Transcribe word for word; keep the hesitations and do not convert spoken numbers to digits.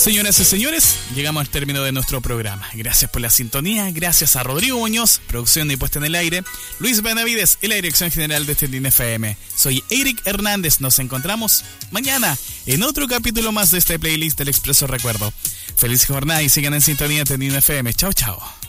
Señoras y señores, llegamos al término de nuestro programa. Gracias por la sintonía, gracias a Rodrigo Muñoz, producción y puesta en el aire, Luis Benavides y la dirección general de Tendín F M. Soy Eric Hernández, nos encontramos mañana en otro capítulo más de este playlist del Expreso Recuerdo. Feliz jornada y sigan en sintonía Tendín F M. Chao, chao.